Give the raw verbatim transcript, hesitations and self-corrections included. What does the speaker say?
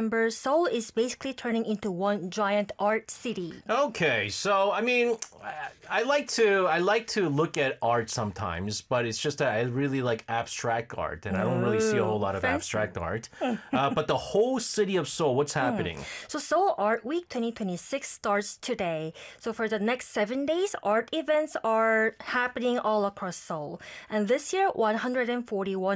September, Seoul is basically turning into one giant art city. Okay, so I mean, I, I like to I like to look at art sometimes, but it's just that I really like abstract art, and I don't really see a whole lot of fancy. abstract art. Uh, but the whole city of Seoul, what's happening? So Seoul Art Week twenty twenty-six starts today. So for the next seven days, art events are happening all across Seoul. And this year, one hundred forty-one